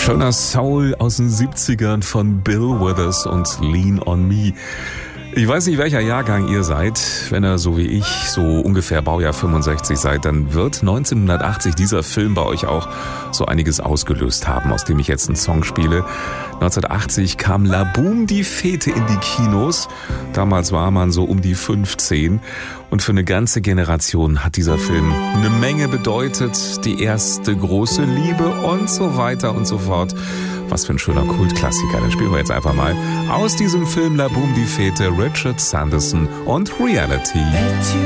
Schöner Soul aus den 70ern von Bill Withers und Lean on Me. Ich weiß nicht, welcher Jahrgang ihr seid. Wenn ihr so wie ich, so ungefähr Baujahr 65 seid, dann wird 1980 dieser Film bei euch auch so einiges ausgelöst haben, aus dem ich jetzt einen Song spiele. 1980 kam La Boum die Fete in die Kinos. Damals war man so um die 15. Und für eine ganze Generation hat dieser Film eine Menge bedeutet. Die erste große Liebe und so weiter und so fort. Was für ein schöner Kultklassiker. Den spielen wir jetzt einfach mal aus diesem Film La Boum die Fete, Richard Sanderson und Reality.